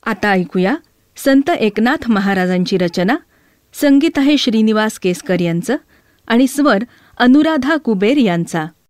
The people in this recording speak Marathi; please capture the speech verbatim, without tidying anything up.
आता ऐकूया संत एकनाथ महाराजांची रचना. संगीत आहे श्रीनिवास केसकर यांचं आणि स्वर अनुराधा कुबेर यांचा.